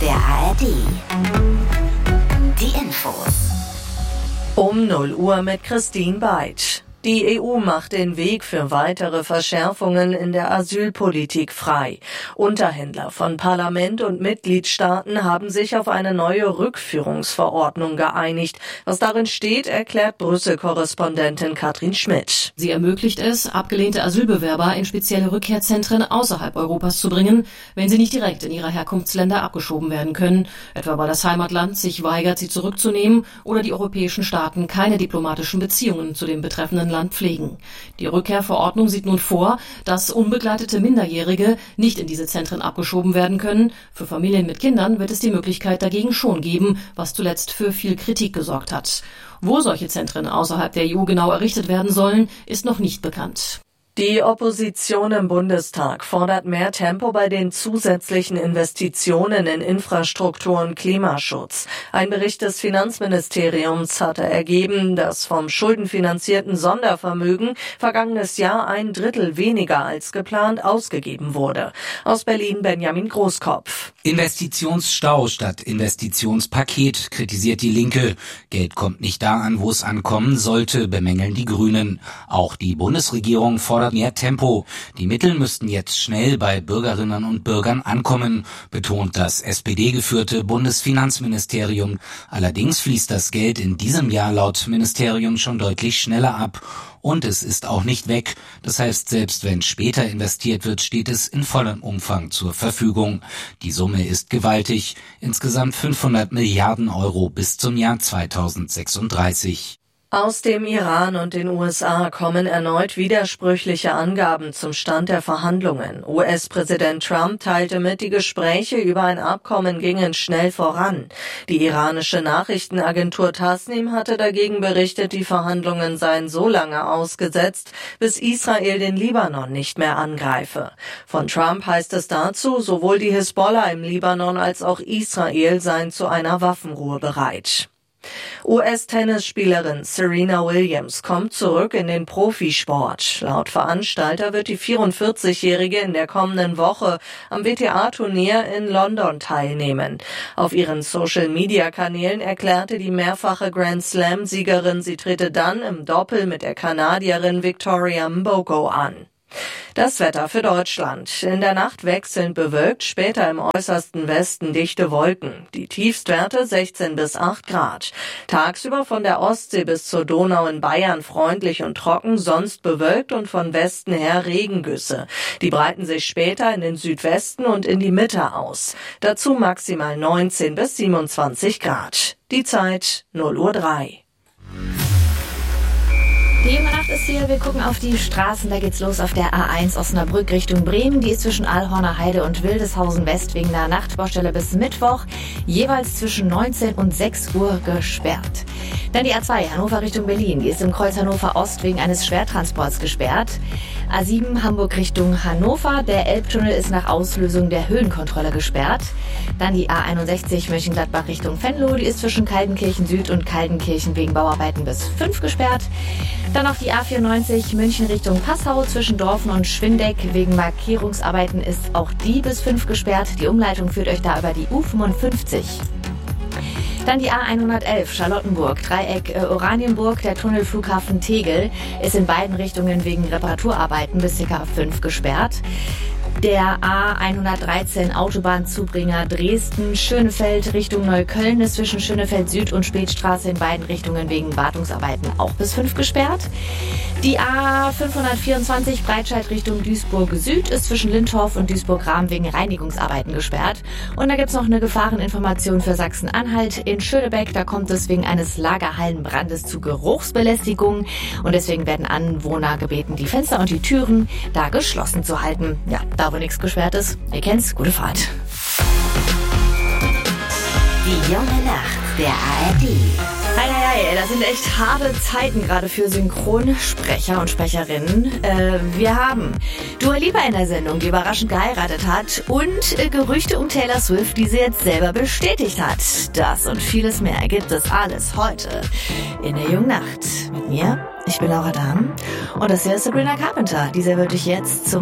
der ARD. Die Infos. Um 0 Uhr mit Christine Beitsch. Die EU macht den Weg für weitere Verschärfungen in der Asylpolitik frei. Unterhändler von Parlament und Mitgliedstaaten haben sich auf eine neue Rückführungsverordnung geeinigt. Was darin steht, erklärt Brüssel-Korrespondentin Katrin Schmidt. Sie ermöglicht es, abgelehnte Asylbewerber in spezielle Rückkehrzentren außerhalb Europas zu bringen, wenn sie nicht direkt in ihre Herkunftsländer abgeschoben werden können, etwa weil das Heimatland sich weigert, sie zurückzunehmen oder die europäischen Staaten keine diplomatischen Beziehungen zu dem betreffenden Land pflegen. Die Rückkehrverordnung sieht nun vor, dass unbegleitete Minderjährige nicht in diese Zentren abgeschoben werden können. Für Familien mit Kindern wird es die Möglichkeit dagegen schon geben, was zuletzt für viel Kritik gesorgt hat. Wo solche Zentren außerhalb der EU genau errichtet werden sollen, ist noch nicht bekannt. Die Opposition im Bundestag fordert mehr Tempo bei den zusätzlichen Investitionen in Infrastruktur und Klimaschutz. Ein Bericht des Finanzministeriums hatte ergeben, dass vom schuldenfinanzierten Sondervermögen vergangenes Jahr 1/3 weniger als geplant ausgegeben wurde. Aus Berlin Benjamin Großkopf. Investitionsstau statt Investitionspaket, kritisiert die Linke. Geld kommt nicht da an, wo es ankommen sollte, bemängeln die Grünen. Auch die Bundesregierung fordert mehr Tempo. Die Mittel müssten jetzt schnell bei Bürgerinnen und Bürgern ankommen, betont das SPD-geführte Bundesfinanzministerium. Allerdings fließt das Geld in diesem Jahr laut Ministerium schon deutlich schneller ab. Und es ist auch nicht weg. Das heißt, selbst wenn später investiert wird, steht es in vollem Umfang zur Verfügung. Die Summe ist gewaltig. Insgesamt 500 Milliarden Euro bis zum Jahr 2036. Aus dem Iran und den USA kommen erneut widersprüchliche Angaben zum Stand der Verhandlungen. US-Präsident Trump teilte mit, die Gespräche über ein Abkommen gingen schnell voran. Die iranische Nachrichtenagentur Tasnim hatte dagegen berichtet, die Verhandlungen seien so lange ausgesetzt, bis Israel den Libanon nicht mehr angreife. Von Trump heißt es dazu, sowohl die Hisbollah im Libanon als auch Israel seien zu einer Waffenruhe bereit. US-Tennisspielerin Serena Williams kommt zurück in den Profisport. Laut Veranstalter wird die 44-Jährige in der kommenden Woche am WTA-Turnier in London teilnehmen. Auf ihren Social-Media-Kanälen erklärte die mehrfache Grand-Slam-Siegerin, sie trete dann im Doppel mit der Kanadierin Victoria Mbogo an. Das Wetter für Deutschland. In der Nacht wechselnd bewölkt, später im äußersten Westen dichte Wolken. Die Tiefstwerte 16 bis 8 Grad. Tagsüber von der Ostsee bis zur Donau in Bayern freundlich und trocken, sonst bewölkt und von Westen her Regengüsse. Die breiten sich später in den Südwesten und in die Mitte aus. Dazu maximal 19 bis 27 Grad. Die Zeit 0:03 Uhr. Die Nacht ist hier, wir gucken auf die Straßen, da geht's los auf der A1 Osnabrück Richtung Bremen. Die ist zwischen Allhorner Heide und Wildeshausen West wegen der Nachtbaustelle bis Mittwoch jeweils zwischen 19 und 6 Uhr gesperrt. Dann die A2 Hannover Richtung Berlin, die ist im Kreuz Hannover Ost wegen eines Schwertransports gesperrt. A7 Hamburg Richtung Hannover, der Elbtunnel ist nach Auslösung der Höhenkontrolle gesperrt. Dann die A61 Mönchengladbach Richtung Venlo, die ist zwischen Kaldenkirchen Süd und Kaldenkirchen wegen Bauarbeiten bis 5 gesperrt. Dann noch die A94 München Richtung Passau zwischen Dorfen und Schwindeck. Wegen Markierungsarbeiten ist auch die bis 5 gesperrt. Die Umleitung führt euch da über die U55. Dann die A111 Charlottenburg, Dreieck Oranienburg, der Tunnel Flughafen Tegel ist in beiden Richtungen wegen Reparaturarbeiten bis ca. 5 gesperrt. Der A113 Autobahnzubringer Dresden-Schönefeld Richtung Neukölln ist zwischen Schönefeld Süd und Spätstraße in beiden Richtungen wegen Wartungsarbeiten auch bis 5 gesperrt. Die A524 Breitscheid Richtung Duisburg Süd ist zwischen Lindorf und Duisburg-Rahm wegen Reinigungsarbeiten gesperrt. Und da gibt's noch eine Gefahreninformation für Sachsen-Anhalt. In Schönebeck, da kommt es wegen eines Lagerhallenbrandes zu Geruchsbelästigung. Und deswegen werden Anwohner gebeten, die Fenster und die Türen da geschlossen zu halten. Ja, da wo nichts gesperrt ist. Ihr kennt's, gute Fahrt. Die junge Nacht der ARD. Hey, das sind echt harte Zeiten gerade für Synchronsprecher und Sprecherinnen. Wir haben Dua Lipa in der Sendung, die überraschend geheiratet hat, und Gerüchte um Taylor Swift, die sie jetzt selber bestätigt hat. Das und vieles mehr gibt es alles heute in der jungen Nacht. Mit mir, ich bin Laura Dahm, und das hier ist Sabrina Carpenter. Dieser wird dich jetzt zum